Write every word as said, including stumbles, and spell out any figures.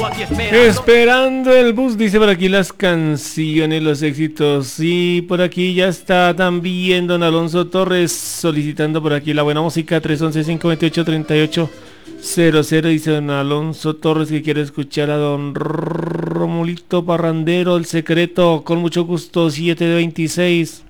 Esperando el bus, dice por aquí las canciones, los éxitos. Y por aquí ya está también don Alonso Torres solicitando por aquí la buena música. Tres once, cinco veintiocho, treinta y ocho cero cero. Dice don Alonso Torres que quiere escuchar a don Romulito Parrandero, El Secreto. Con mucho gusto, siete de veintiséis.